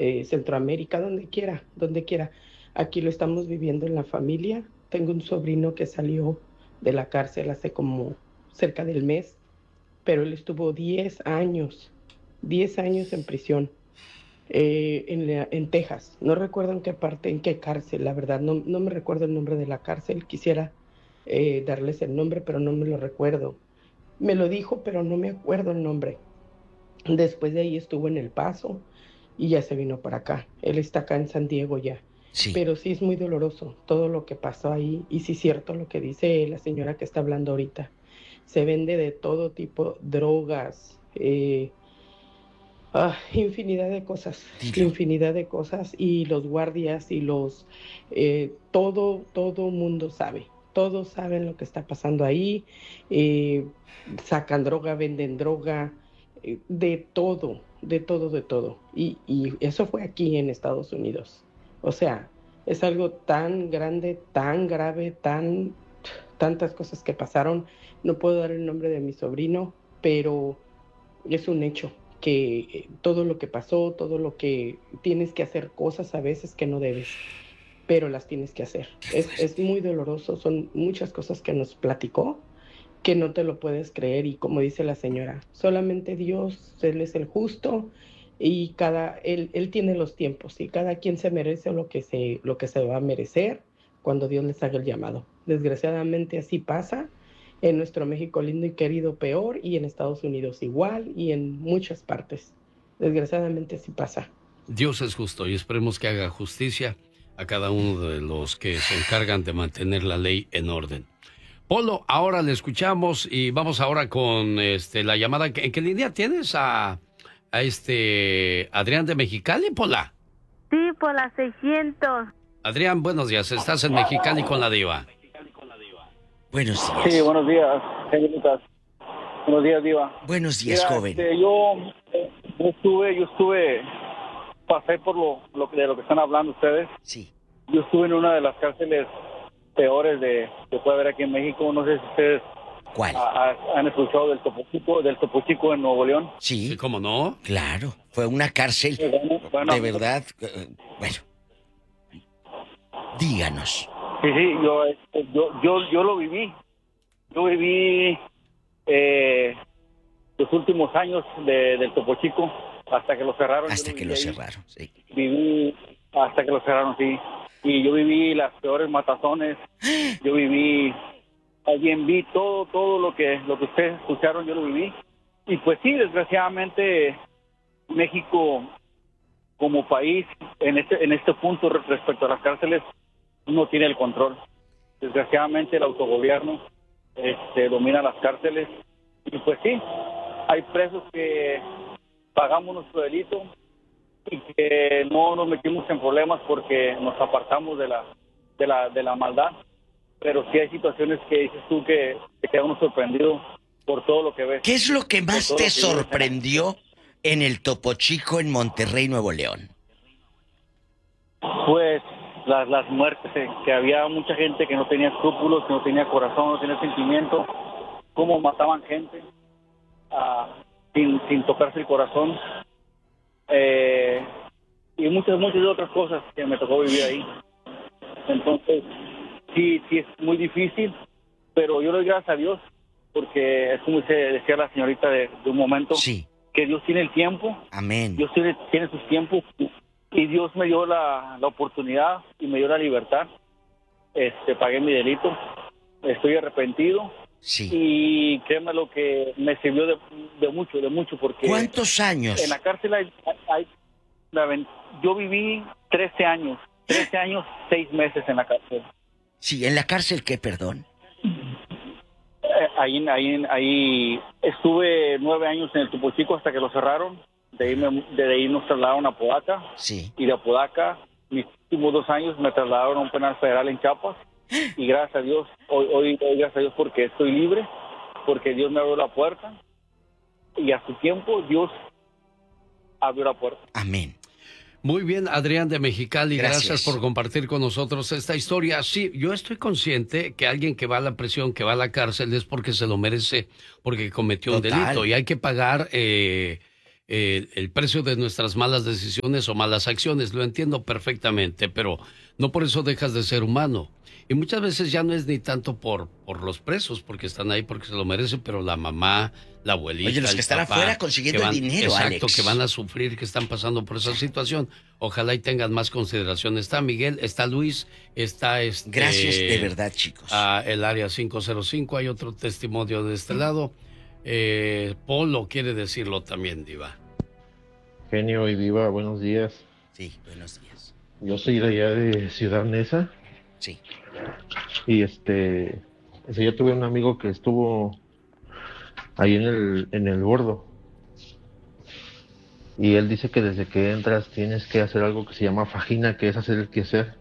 Centroamérica, donde quiera, donde quiera. Aquí lo estamos viviendo en la familia. Tengo un sobrino que salió de la cárcel hace como cerca del mes, pero él estuvo 10 años en prisión, en Texas. No recuerdo en qué parte, en qué cárcel, la verdad, no me recuerdo el nombre de la cárcel. Quisiera darles el nombre, pero no me lo recuerdo. Me lo dijo, pero no me acuerdo el nombre. Después de ahí estuvo en El Paso y ya se vino para acá. Él está acá en San Diego ya. Sí. Pero sí es muy doloroso todo lo que pasó ahí. Y sí es cierto lo que dice la señora que está hablando ahorita. Se vende de todo tipo, drogas, Dilo. infinidad de cosas. Y los guardias y todo mundo sabe. Todos saben lo que está pasando ahí. eh, Sacan droga, venden droga, de todo, de todo, de todo. Y eso fue aquí en Estados Unidos. O sea, es algo tan grande, tan grave, tantas cosas que pasaron. No puedo dar el nombre de mi sobrino, pero es un hecho que todo lo que pasó, todo lo que tienes que hacer cosas a veces que no debes, pero las tienes que hacer. Qué Es fuerte. muy doloroso, son muchas cosas que nos platicó que no te lo puedes creer. Y como dice la señora, solamente Dios, Él es el justo, y él tiene los tiempos y cada quien se merece lo que se va a merecer cuando Dios les haga el llamado. Desgraciadamente así pasa en nuestro México lindo y querido, peor, y en Estados Unidos igual, y en muchas partes. Desgraciadamente así pasa. Dios es justo y esperemos que haga justicia a cada uno de los que se encargan de mantener la ley en orden. Polo, ahora le escuchamos y vamos ahora con la llamada. ¿En qué línea tienes a Adrián de Mexicali, Pola? Sí, por las 600. Adrián, buenos días. Estás en Mexicali con la diva. Buenos Sí, días. buenos días, señoritas. Buenos días, Diva. Buenos días, Mira, joven. yo estuve, pasé por de lo que están hablando ustedes. Sí. Yo estuve en una de las cárceles peores que puede haber aquí en México. No sé si ustedes ¿Cuál? han escuchado del Topo Chico en Nuevo León. Sí, Sí, ¿cómo no? claro. Fue una cárcel. Bueno, De verdad. Bueno, díganos. sí, yo lo viví. Yo viví los últimos años del Topo Chico hasta que lo cerraron. Yo Hasta que viví lo ahí. cerraron. Sí. Viví hasta que lo cerraron, sí. Y yo viví las peores matazones. Yo viví, alguien vi todo lo que ustedes escucharon, yo lo viví. Y pues sí, desgraciadamente México como país en este punto respecto a las cárceles no tiene el control. Desgraciadamente el autogobierno domina las cárceles. Y pues sí, hay presos que pagamos nuestro delito y que no nos metimos en problemas porque nos apartamos de la maldad, pero sí hay situaciones que dices tú que te queda uno sorprendido por todo lo que ves. ¿Qué es lo que por más todo te lo que vives sorprendió en el Topo Chico en Monterrey, Nuevo León? Pues las muertes, que había mucha gente que no tenía escrúpulos, que no tenía corazón, no tenía sentimiento, cómo mataban gente sin tocarse el corazón. Y muchas otras cosas que me tocó vivir ahí. Entonces, sí es muy difícil, pero yo le doy gracias a Dios, porque es como decía la señorita de un momento, Sí. que Dios tiene el tiempo, Amén. Dios tiene sus tiempos, y Dios me dio la oportunidad y me dio la libertad. Pagué mi delito, estoy arrepentido, Sí. y créeme lo que me sirvió de mucho, porque ¿Cuántos años? en la cárcel yo viví 13 años, 6 meses en la cárcel. Sí, en la cárcel, ¿qué, perdón? Ahí estuve 9 años en el Topo Chico hasta que lo cerraron. De ahí nos trasladaron a Apodaca. Sí. Y de Apodaca, mis últimos 2 años me trasladaron a un penal federal en Chiapas. Y gracias a Dios, hoy gracias a Dios porque estoy libre, porque Dios me abrió la puerta. Y a su tiempo, Dios abrió la puerta. Amén. Muy bien, Adrián de Mexicali, gracias Gracias. por compartir con nosotros esta historia. Sí, yo estoy consciente que alguien que va a la prisión, que va a la cárcel, es porque se lo merece, porque cometió un Total. delito y hay que pagar el precio de nuestras malas decisiones o malas acciones. Lo entiendo perfectamente, pero no por eso dejas de ser humano. Y muchas veces ya no es ni tanto por los presos, porque están ahí porque se lo merecen, pero la mamá, la abuelita, oye, los que están papá, afuera consiguiendo el dinero, exacto, Alex. que van a sufrir, que están pasando por esa situación. Ojalá y tengan más consideración. Está Miguel, está Luis, está Gracias de verdad, chicos. El área 505, hay otro testimonio de este lado. Polo quiere decirlo también, Diva. Genio y Diva, buenos días. Sí, buenos días. Yo soy de allá de Ciudad Neza. Sí. Y yo tuve un amigo que estuvo ahí en el bordo. Y él dice que desde que entras tienes que hacer algo que se llama fajina, que es hacer el quehacer.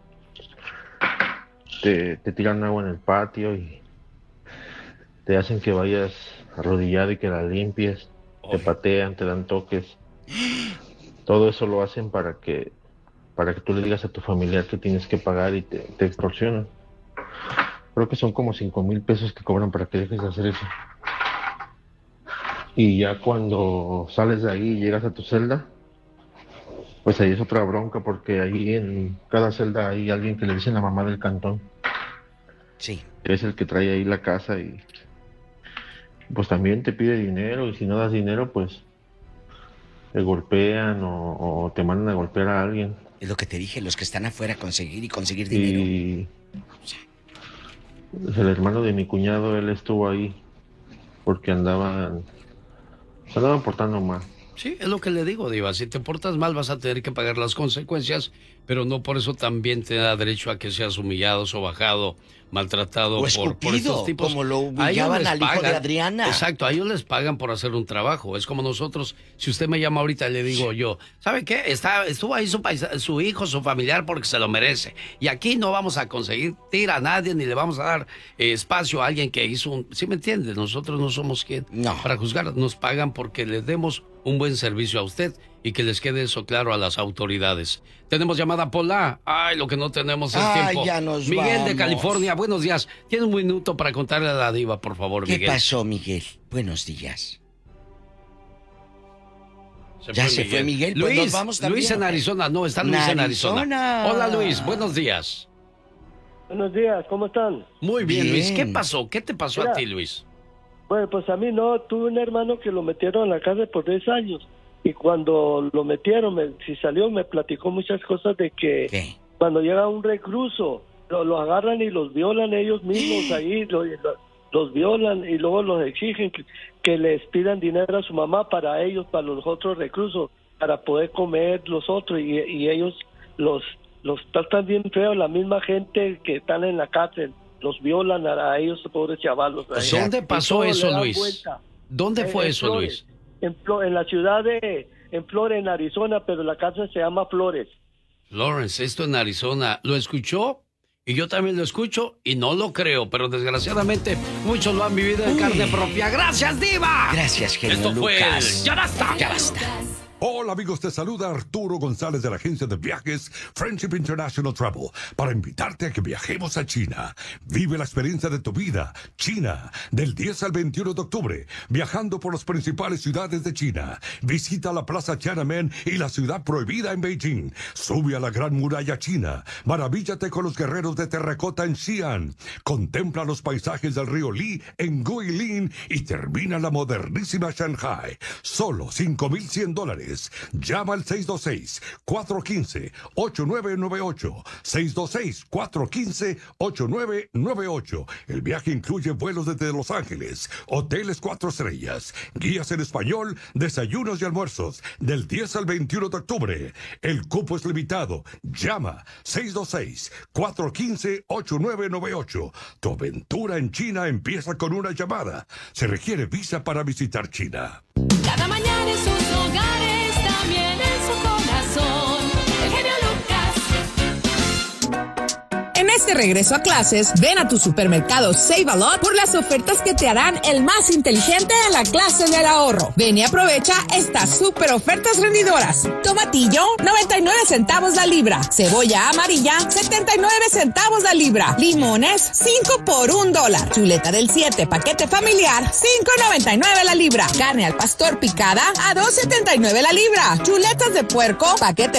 Te tiran agua en el patio y te hacen que vayas arrodillado y que la limpies. Te patean, te dan toques. Todo eso lo hacen para que tú le digas a tu familiar que tienes que pagar y te extorsionan. Creo que son como 5,000 pesos que cobran para que dejes de hacer eso. Y ya cuando sales de ahí y llegas a tu celda, pues ahí es otra bronca, porque ahí en cada celda hay alguien que le dicen la mamá del cantón. Sí. Es el que trae ahí la casa y pues también te pide dinero, y si no das dinero, pues te golpean o te mandan a golpear a alguien. Es lo que te dije, los que están afuera conseguir dinero. Y el hermano de mi cuñado, él estuvo ahí porque andaban portando mal. Sí, es lo que le digo, Diva. Si te portas mal vas a tener que pagar las consecuencias, pero no por eso también te da derecho a que seas humillado, sobajado, maltratado o escupido, por estos tipos. Como lo humillaban al hijo de Adriana. Exacto, a ellos les pagan por hacer un trabajo. Es como nosotros, si usted me llama ahorita y le digo yo, ¿sabe qué? Estuvo ahí su hijo, su familiar, porque se lo merece. Y aquí no vamos a conseguir tirar a nadie, ni le vamos a dar espacio a alguien que hizo un... ¿Sí me entiendes? Nosotros no somos quien para juzgar. Nos pagan porque les demos un buen servicio a usted y que les quede eso claro a las autoridades. Tenemos llamada Pola. Ay, lo que no tenemos es tiempo. Ya nos Miguel vamos. de California, buenos días. Tiene un minuto para contarle a la Diva, por favor, ¿Qué Miguel. pasó, Miguel? Buenos días. Se fue Miguel. Pues Luis, nos vamos también. Luis en Arizona. No, está Luis en Arizona. Hola, Luis. Buenos días. Buenos días, ¿cómo están? Muy bien, Luis. ¿Qué pasó? ¿Qué te pasó a ti, Luis? Bueno, pues a mí no. Tuve un hermano que lo metieron a la cárcel por 10 años. Y cuando lo metieron, si salió, me platicó muchas cosas de que cuando llega un recluso, lo agarran y los violan ellos mismos ahí, los violan y luego los exigen que les pidan dinero a su mamá para ellos, para los otros reclusos, para poder comer los otros, y ellos los tratan bien feo, la misma gente que están en la cárcel, los violan a ellos, pobres chavalos. ¿Dónde pasó eso, Luis? ¿Dónde fue eso, Flores, Luis? en la ciudad en Flores, en Arizona, pero la cárcel se llama Flores. Lawrence, esto en Arizona. ¿Lo escuchó? Y yo también lo escucho y no lo creo, pero desgraciadamente muchos lo han vivido en carne propia. ¡Gracias, Diva! Gracias, genio Esto fue Lucas. ¡Ya basta! ¡Ya basta! Hola amigos, te saluda Arturo González de la agencia de viajes Friendship International Travel para invitarte a que viajemos a China. Vive la experiencia de tu vida, China, del 10 al 21 de octubre, viajando por las principales ciudades de China. Visita la Plaza Tiananmen y la Ciudad Prohibida en Beijing. Sube a la Gran Muralla China. Maravíllate con los guerreros de terracota en Xi'an. Contempla los paisajes del río Li en Guilin y termina la modernísima Shanghai. Solo $5,100. Llama al 626-415-8998. 626-415-8998. El viaje incluye vuelos desde Los Ángeles, hoteles 4 estrellas, guías en español, desayunos y almuerzos, del 10 al 21 de octubre. El cupo es limitado. Llama 626-415-8998. Tu aventura en China empieza con una llamada. Se requiere visa para visitar China. Cada mañana en sus hogares, también en su corazón, el genio Lucas. En este regreso a clases, ven a tu supermercado Save a Lot por las ofertas que te harán el más inteligente en la clase del ahorro. Ven y aprovecha estas super ofertas rendidoras. Tomatillo, 99 centavos la libra. Cebolla amarilla, 79 centavos la libra. Limones, 5 por $1. Chuleta del 7, paquete familiar, $5.99 la libra. Carne al pastor picada a $2.79 la libra. Chuletas de puerco, paquete